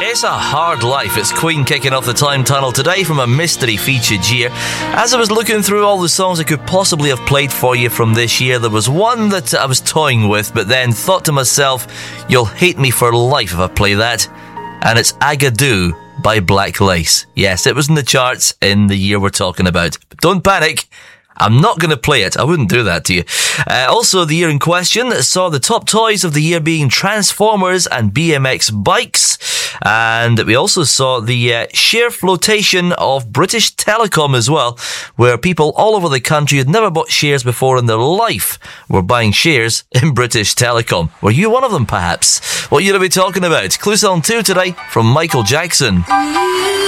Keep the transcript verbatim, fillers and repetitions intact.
It's a hard life. It's Queen kicking off the time tunnel today from a mystery featured year. As I was looking through all the songs I could possibly have played for you from this year, there was one that I was toying with, but then thought to myself, you'll hate me for life if I play that. And it's Agadoo by Black Lace. Yes, it was in the charts in the year we're talking about. But don't panic. I'm not going to play it. I wouldn't do that to you. Uh, also, the year in question saw the top toys of the year being Transformers and B M X bikes. And we also saw the uh, share flotation of British Telecom as well, where people all over the country who'd never bought shares before in their life were buying shares in British Telecom. Were you one of them, perhaps? What year are we talking about? Clue Song two today from Michael Jackson.